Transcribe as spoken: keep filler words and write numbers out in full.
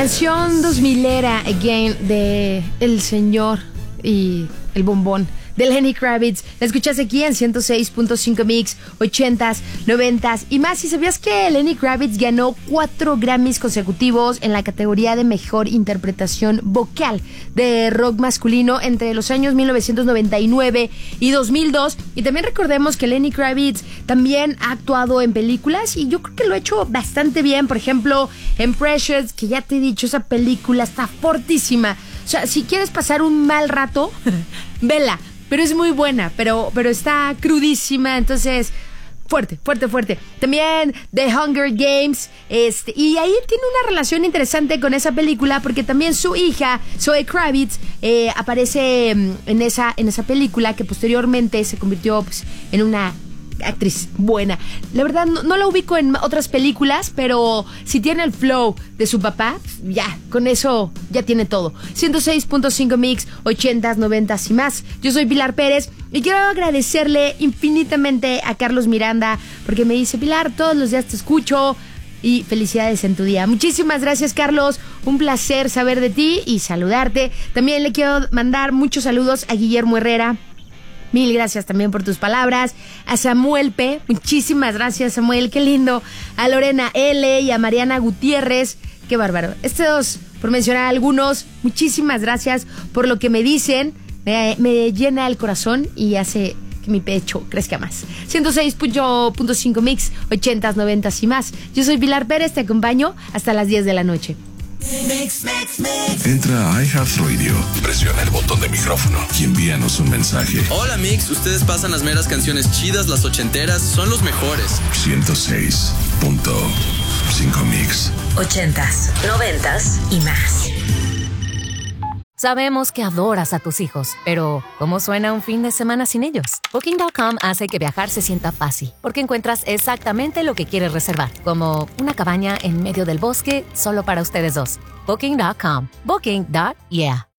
Canción dos milera Again de El Señor y el Bombón de Lenny Kravitz. La escuchas aquí en ciento seis punto cinco Mix, ochentas, noventas y más. ¿Y sabías que Lenny Kravitz ganó cuatro Grammys consecutivos en la categoría de mejor interpretación vocal de rock masculino entre los años mil novecientos noventa y nueve y dos mil dos? Y también recordemos que Lenny Kravitz también ha actuado en películas y yo creo que lo ha hecho bastante bien. Por ejemplo, en Precious, que ya te he dicho, esa película está fortísima. O sea, si quieres pasar un mal rato, vela. Pero es muy buena, pero, pero está crudísima, entonces fuerte, fuerte, fuerte. También The Hunger Games, este, y ahí tiene una relación interesante con esa película porque también su hija, Zoe Kravitz, eh, aparece en esa, en esa película que posteriormente se convirtió pues, en una actriz buena. La verdad no, no la ubico en otras películas, pero si tiene el flow de su papá, ya, con eso ya tiene todo. ciento seis punto cinco Mix, ochentas, noventas y más. Yo soy Pilar Pérez y quiero agradecerle infinitamente a Carlos Miranda porque me dice: Pilar, todos los días te escucho y felicidades en tu día. Muchísimas gracias, Carlos. Un placer saber de ti y saludarte. También le quiero mandar muchos saludos a Guillermo Herrera. Mil gracias también por tus palabras. A Samuel P. Muchísimas gracias, Samuel. Qué lindo. A Lorena L. y a Mariana Gutiérrez. Qué bárbaro. Estos, por mencionar algunos, muchísimas gracias por lo que me dicen. Me, me llena el corazón y hace que mi pecho crezca más. ciento seis punto cinco Mix, ochentas, noventas y más. Yo soy Pilar Pérez. Te acompaño hasta las diez de la noche. Mix, mix, mix. Entra a iHeartRadio, presiona el botón de micrófono y envíanos un mensaje. Hola Mix, ustedes pasan las meras canciones chidas, las ochenteras, son los mejores. ciento seis punto cinco Mix. Ochentas, noventas y más. Sabemos que adoras a tus hijos, pero ¿cómo suena un fin de semana sin ellos? Booking punto com hace que viajar se sienta fácil, porque encuentras exactamente lo que quieres reservar, como una cabaña en medio del bosque solo para ustedes dos. Booking punto com. Booking. Yeah.